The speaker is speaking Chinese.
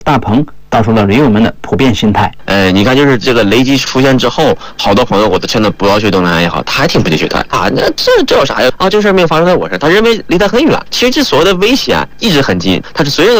大鹏道出了驴友们的普遍心态。 你看，就是这个雷击出现之后，好多朋友我都劝他不要学东南亚也好，他还挺不去学他啊，那这有啥呀？啊，这事儿没有发生在我身上，他认为离他很远。其实这所谓的危险一直很近，他是随时